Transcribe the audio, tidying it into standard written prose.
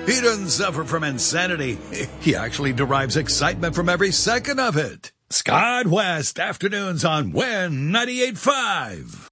He doesn't suffer from insanity. He actually derives excitement from every second of it. Scott West, afternoons on WIN 98.5.